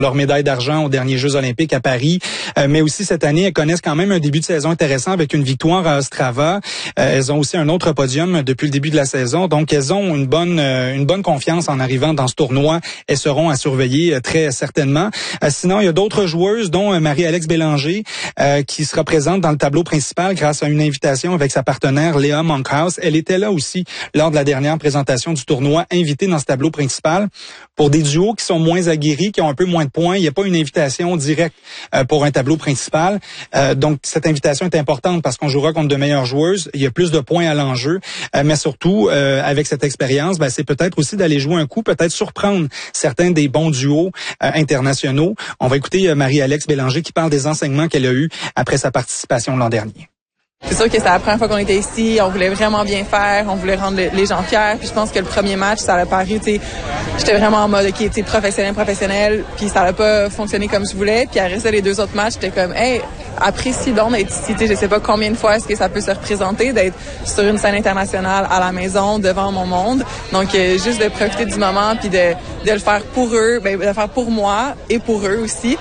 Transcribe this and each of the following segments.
leur médaille d'argent aux derniers Jeux olympiques à Paris. Mais aussi cette année, elles connaissent quand même un début de saison intéressant avec une victoire à Ostrava. Elles ont aussi un autre podium depuis le début de la saison. Donc, elles ont une bonne confiance en arrivant dans ce tournoi. Elles seront à surveiller très certainement. Sinon, il y a d'autres joueuses, dont Marie-Alex Bélanger, qui sera présente dans le tableau principal grâce à une invitation avec sa partenaire Léa Monkhouse. Elle était là aussi lors de la dernière présentation du tournoi, invitée dans ce tableau principal. Pour des duos qui sont moins aguerris, qui ont un peu moins de points, il n'y a pas une invitation directe pour un tableau principal. Donc, cette invitation est importante parce qu'on jouera contre de meilleures joueuses. Il y a plus de points à l'enjeu. Mais surtout, avec cette expérience, c'est peut-être aussi d'aller jouer un coup, peut-être surprendre certains des bons duos internationaux. On va écouter Marie-Alex Bélanger qui parle des enseignements qu'elle a eus après sa participation l'an dernier. C'est sûr que c'était la première fois qu'on était ici, on voulait vraiment bien faire, on voulait rendre les gens fiers, puis je pense que le premier match, ça a paru, j'étais vraiment en mode, OK, professionnel, puis ça n'a pas fonctionné comme je voulais, puis après les deux autres matchs, j'étais comme, hey, apprécie donc d'être ici, je sais pas combien de fois est-ce que ça peut se représenter, d'être sur une scène internationale à la maison, devant mon monde, donc juste de profiter du moment, puis de le faire pour eux, de le faire pour moi et pour eux aussi.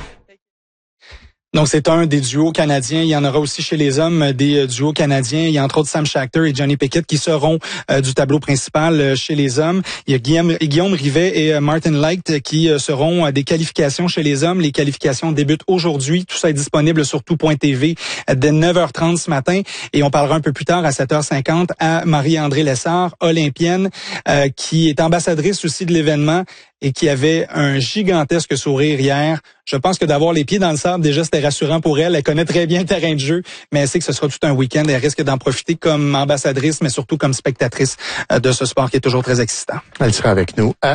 Donc, c'est un des duos canadiens. Il y en aura aussi chez les hommes des duos canadiens. Il y a entre autres Sam Schachter et Johnny Pickett qui seront du tableau principal chez les hommes. Il y a Guillaume Rivet et Martin Leicht qui seront des qualifications chez les hommes. Les qualifications débutent aujourd'hui. Tout ça est disponible sur tout.tv dès 9h30 ce matin. Et on parlera un peu plus tard à 7h50 à Marie-André Lessard, olympienne, qui est ambassadrice aussi de l'événement et qui avait un gigantesque sourire hier. Je pense que d'avoir les pieds dans le sable, déjà, c'était rassurant pour elle. Elle connaît très bien le terrain de jeu, mais elle sait que ce sera tout un week-end et elle risque d'en profiter comme ambassadrice, mais surtout comme spectatrice de ce sport qui est toujours très excitant. Elle sera avec nous à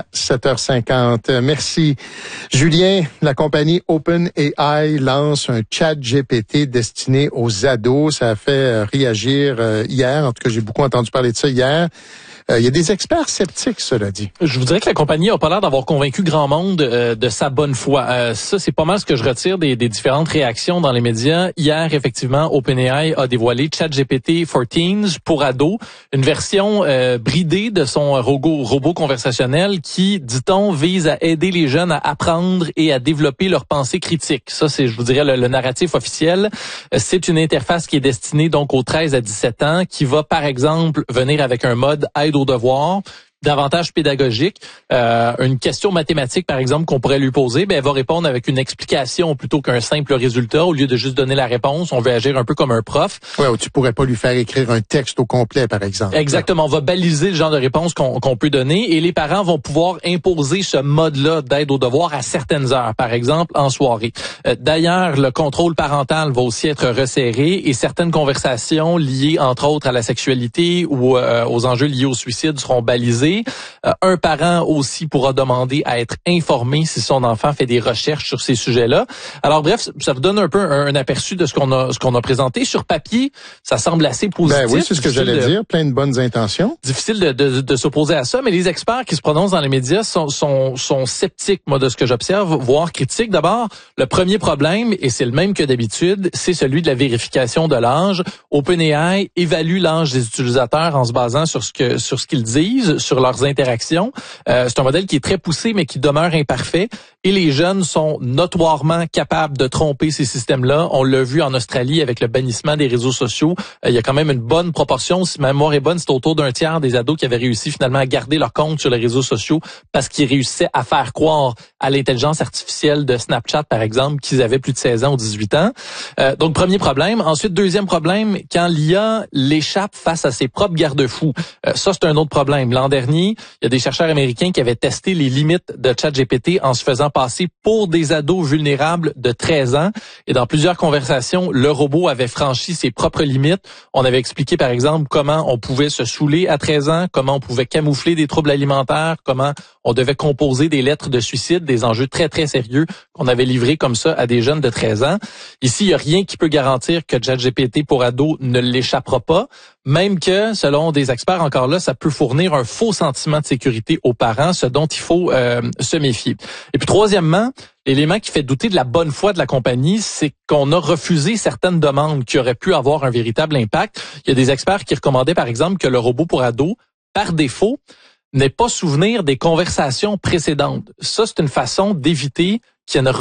7h50. Merci. Julien, la compagnie OpenAI lance un chat GPT destiné aux ados. Ça a fait réagir hier. En tout cas, j'ai beaucoup entendu parler de ça hier. Il y a des experts sceptiques, cela dit. Je vous dirais que la compagnie a pas l'air d'avoir convaincu grand monde de sa bonne foi. Ça, c'est pas mal ce que je retire des différentes réactions dans les médias. Hier, effectivement, OpenAI a dévoilé ChatGPT for Teens pour ados, une version bridée de son robot conversationnel qui, dit-on, vise à aider les jeunes à apprendre et à développer leur pensée critique. Ça, c'est, je vous dirais, le narratif officiel. C'est une interface qui est destinée donc aux 13 à 17 ans, qui va, par exemple, venir avec un mode aide aux devoirs, davantage pédagogique. Une question mathématique, par exemple, qu'on pourrait lui poser, elle va répondre avec une explication plutôt qu'un simple résultat. Au lieu de juste donner la réponse, on veut agir un peu comme un prof. Ouais, ou tu pourrais pas lui faire écrire un texte au complet, par exemple. Exactement. On va baliser le genre de réponse qu'on peut donner et les parents vont pouvoir imposer ce mode-là d'aide aux devoirs à certaines heures, par exemple en soirée. D'ailleurs, le contrôle parental va aussi être resserré et certaines conversations liées, entre autres, à la sexualité ou aux enjeux liés au suicide seront balisées. Un parent aussi pourra demander à être informé si son enfant fait des recherches sur ces sujets-là. Alors bref, ça vous donne un peu un aperçu de ce qu'on a présenté. Sur papier, ça semble assez positif. Ben oui, c'est ce que j'allais dire, plein de bonnes intentions. Difficile de s'opposer à ça, mais les experts qui se prononcent dans les médias sont sceptiques, moi, de ce que j'observe, voire critiques. D'abord, le premier problème, et c'est le même que d'habitude, c'est celui de la vérification de l'âge. OpenAI évalue l'âge des utilisateurs en se basant sur ce qu'ils disent, sur leurs interactions. C'est un modèle qui est très poussé, mais qui demeure imparfait. Et les jeunes sont notoirement capables de tromper ces systèmes-là. On l'a vu en Australie avec le bannissement des réseaux sociaux. Il y a quand même une bonne proportion, si ma mémoire est bonne, c'est autour d'un tiers des ados qui avaient réussi finalement à garder leur compte sur les réseaux sociaux parce qu'ils réussissaient à faire croire à l'intelligence artificielle de Snapchat, par exemple, qu'ils avaient plus de 16 ans ou 18 ans. Donc, premier problème. Ensuite, deuxième problème, quand l'IA l'échappe face à ses propres garde-fous. Ça, c'est un autre problème. L'an dernier, il y a des chercheurs américains qui avaient testé les limites de ChatGPT en se faisant passer pour des ados vulnérables de 13 ans. Et dans plusieurs conversations, le robot avait franchi ses propres limites. On avait expliqué, par exemple, comment on pouvait se saouler à 13 ans, comment on pouvait camoufler des troubles alimentaires, comment on devait composer des lettres de suicide, des enjeux très, très sérieux qu'on avait livrés comme ça à des jeunes de 13 ans. Ici, il n'y a rien qui peut garantir que ChatGPT pour ados ne l'échappera pas, même que, selon des experts encore là, ça peut fournir un faux sentiment de sécurité aux parents, ce dont il faut se méfier. Et puis, troisièmement, l'élément qui fait douter de la bonne foi de la compagnie, c'est qu'on a refusé certaines demandes qui auraient pu avoir un véritable impact. Il y a des experts qui recommandaient, par exemple, que le robot pour ados, par défaut, n'ait pas souvenir des conversations précédentes. Ça, c'est une façon d'éviter qu'il y en ait